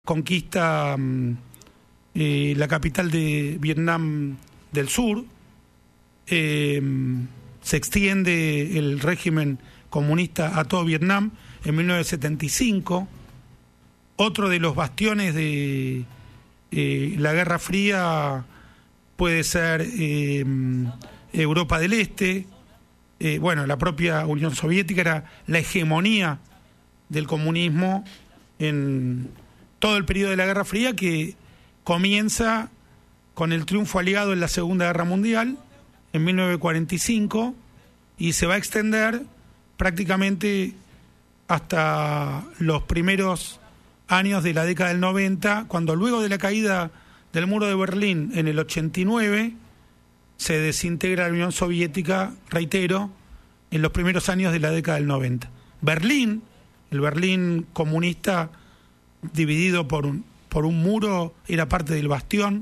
conquista la capital de Vietnam del Sur, se extiende el régimen comunista a todo Vietnam en 1975. Otro de los bastiones de la Guerra Fría puede ser Europa del Este. La propia Unión Soviética era la hegemonía del comunismo en todo el periodo de la Guerra Fría, que comienza con el triunfo aliado en la Segunda Guerra Mundial en 1945 y se va a extender prácticamente hasta los primeros años de la década del 90, cuando luego de la caída del muro de Berlín en el 89 se desintegra la Unión Soviética, reitero, en los primeros años de la década del 90. Berlín, el Berlín comunista dividido por un muro, era parte del bastión,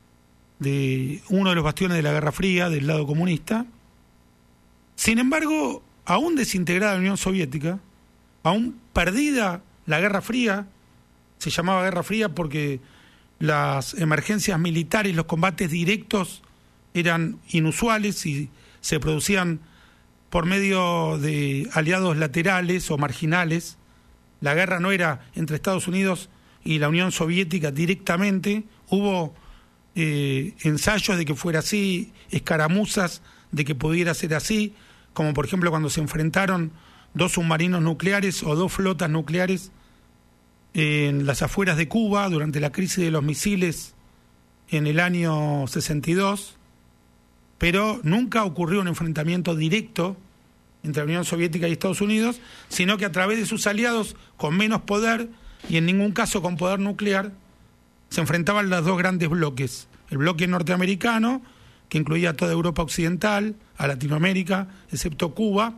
de uno de los bastiones de la Guerra Fría, del lado comunista. Sin embargo, aún desintegrada la Unión Soviética, aún perdida la Guerra Fría, se llamaba Guerra Fría porque las emergencias militares, los combates directos eran inusuales y se producían por medio de aliados laterales o marginales. La guerra no era entre Estados Unidos y la Unión Soviética directamente. Hubo ensayos de que fuera así, escaramuzas de que pudiera ser así, como por ejemplo cuando se enfrentaron dos submarinos nucleares o dos flotas nucleares en las afueras de Cuba durante la crisis de los misiles en el año 62, pero nunca ocurrió un enfrentamiento directo entre la Unión Soviética y Estados Unidos, sino que a través de sus aliados con menos poder y en ningún caso con poder nuclear, se enfrentaban los dos grandes bloques: el bloque norteamericano, que incluía a toda Europa Occidental, a Latinoamérica, excepto Cuba,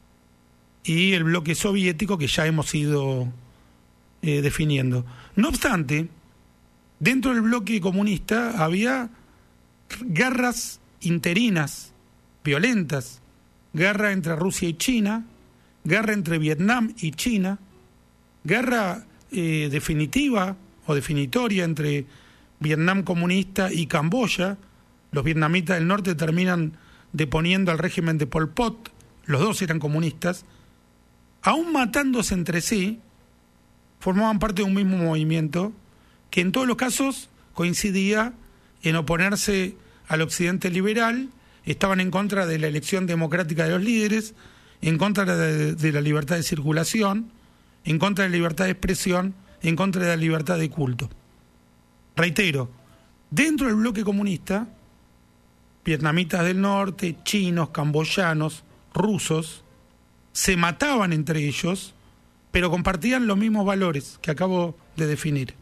y el bloque soviético, que ya hemos ido definiendo. No obstante, dentro del bloque comunista había guerras interinas, violentas, guerra entre Rusia y China, guerra entre Vietnam y China, guerra definitiva o definitoria entre Vietnam comunista y Camboya. Los vietnamitas del norte terminan deponiendo al régimen de Pol Pot, los dos eran comunistas, aún matándose entre sí, formaban parte de un mismo movimiento que en todos los casos coincidía en oponerse al occidente liberal, estaban en contra de la elección democrática de los líderes, en contra de la libertad de circulación, en contra de la libertad de expresión, en contra de la libertad de culto. Reitero, dentro del bloque comunista, vietnamitas del norte, chinos, camboyanos, rusos, se mataban entre ellos, pero compartían los mismos valores que acabo de definir.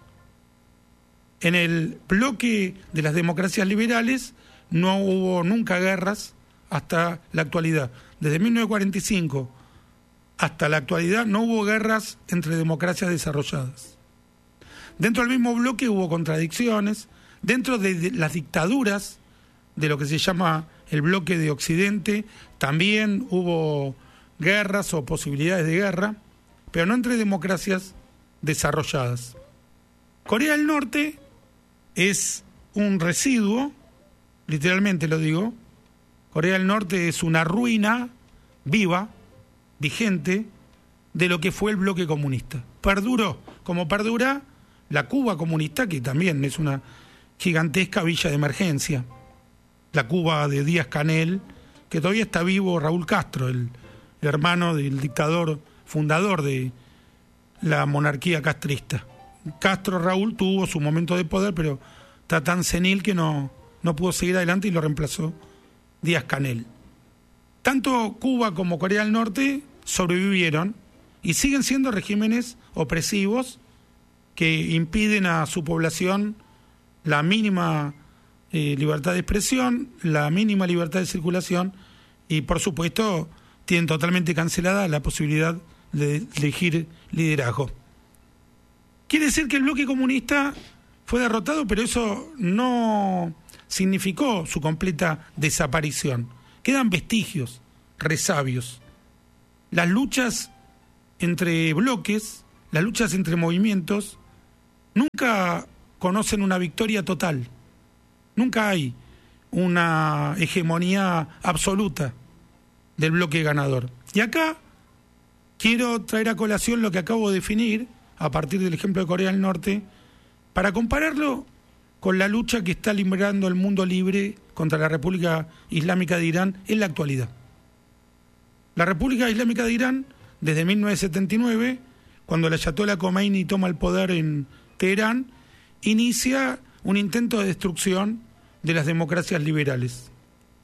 En el bloque de las democracias liberales no hubo nunca guerras hasta la actualidad. Desde 1945 hasta la actualidad no hubo guerras entre democracias desarrolladas. Dentro del mismo bloque hubo contradicciones, dentro de las dictaduras de lo que se llama el bloque de Occidente también hubo guerras o posibilidades de guerra, pero no entre democracias desarrolladas. Corea del Norte es un residuo, literalmente lo digo. Corea del Norte es una ruina viva, vigente, de lo que fue el bloque comunista. Perduró, como perdura la Cuba comunista, que también es una gigantesca villa de emergencia. La Cuba de Díaz-Canel, que todavía está vivo Raúl Castro, el hermano del dictador fundador de la monarquía castrista. Castro Raúl tuvo su momento de poder, pero está tan senil que no pudo seguir adelante y lo reemplazó Díaz-Canel. Tanto Cuba como Corea del Norte sobrevivieron y siguen siendo regímenes opresivos que impiden a su población la mínima libertad de expresión, la mínima libertad de circulación y, por supuesto, tienen totalmente cancelada la posibilidad de elegir liderazgo. Quiere decir que el bloque comunista fue derrotado, pero eso no significó su completa desaparición. Quedan vestigios, resabios. Las luchas entre bloques, las luchas entre movimientos, nunca conocen una victoria total. Nunca hay una hegemonía absoluta del bloque ganador. Y acá quiero traer a colación lo que acabo de definir, a partir del ejemplo de Corea del Norte, para compararlo con la lucha que está librando el mundo libre contra la República Islámica de Irán en la actualidad. La República Islámica de Irán, desde 1979, cuando el ayatolá Khomeini toma el poder en Teherán, inicia un intento de destrucción de las democracias liberales.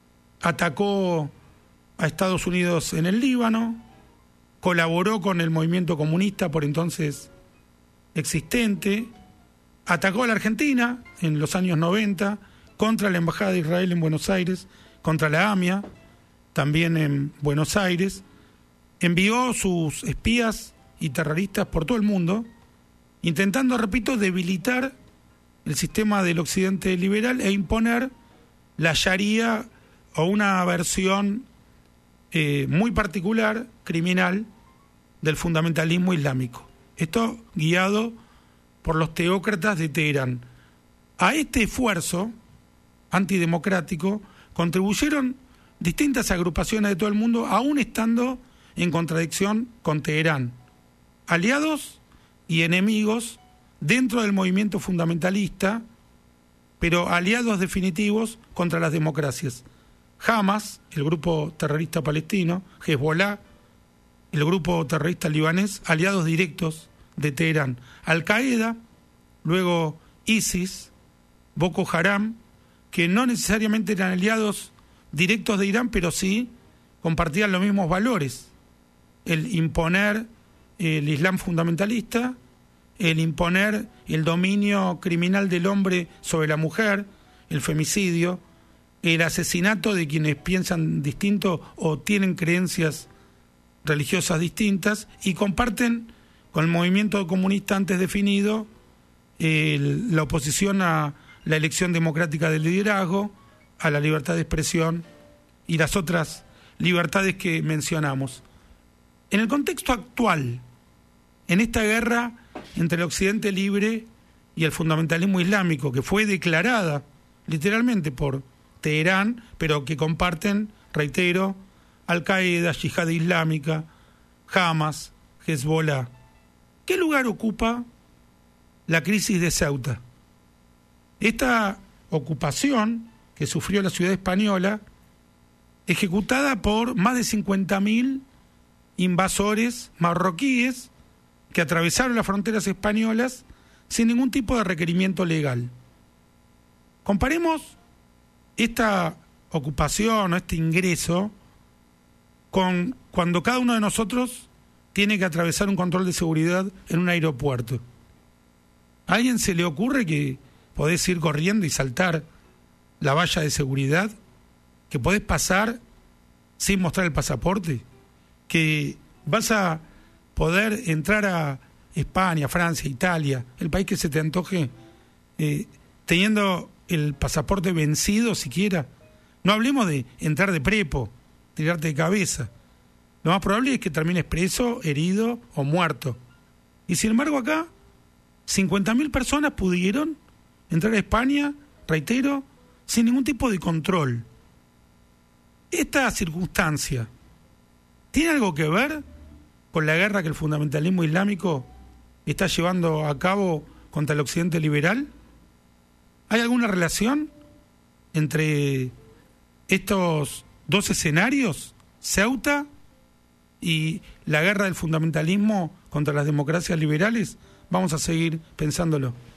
Atacó a Estados Unidos en el Líbano, colaboró con el movimiento comunista por entonces existente, atacó a la Argentina en los años 90, contra la Embajada de Israel en Buenos Aires, contra la AMIA, también en Buenos Aires, envió sus espías y terroristas por todo el mundo, intentando, repito, debilitar el sistema del occidente liberal e imponer la Sharia o una versión muy particular, criminal, del fundamentalismo islámico. Esto guiado por los teócratas de Teherán. A este esfuerzo antidemocrático contribuyeron distintas agrupaciones de todo el mundo, aún estando en contradicción con Teherán. Aliados y enemigos dentro del movimiento fundamentalista, pero aliados definitivos contra las democracias. Hamas, el grupo terrorista palestino, Hezbollah, el grupo terrorista libanés, aliados directos de Teherán. Al-Qaeda, luego ISIS, Boko Haram, que no necesariamente eran aliados directos de Irán, pero sí compartían los mismos valores: el imponer el Islam fundamentalista, el imponer el dominio criminal del hombre sobre la mujer, el femicidio, el asesinato de quienes piensan distinto o tienen creencias religiosas distintas, y comparten con el movimiento comunista antes definido la oposición a la elección democrática del liderazgo, a la libertad de expresión y las otras libertades que mencionamos. En el contexto actual, en esta guerra entre el occidente libre y el fundamentalismo islámico, que fue declarada literalmente por Teherán, pero que comparten, reitero, Al-Qaeda, Yihad Islámica, Hamas, Hezbollah, ¿qué lugar ocupa la crisis de Ceuta? Esta ocupación que sufrió la ciudad española, ejecutada por más de 50.000 invasores marroquíes que atravesaron las fronteras españolas sin ningún tipo de requerimiento legal. Comparemos esta ocupación o este ingreso con cuando cada uno de nosotros tiene que atravesar un control de seguridad en un aeropuerto. ¿A alguien se le ocurre que podés ir corriendo y saltar la valla de seguridad? ¿Que podés pasar sin mostrar el pasaporte? ¿Que vas a poder entrar a España, Francia, Italia, el país que se te antoje, teniendo el pasaporte vencido siquiera? No hablemos de entrar de prepo, tirarte de cabeza. Lo más probable es que termines preso, herido o muerto. Y sin embargo acá, 50.000 personas pudieron entrar a España, reitero, sin ningún tipo de control. Esta circunstancia ¿tiene algo que ver con la guerra que el fundamentalismo islámico está llevando a cabo contra el occidente liberal? ¿Hay alguna relación entre estos dos escenarios, Ceuta y la guerra del fundamentalismo contra las democracias liberales? Vamos a seguir pensándolo.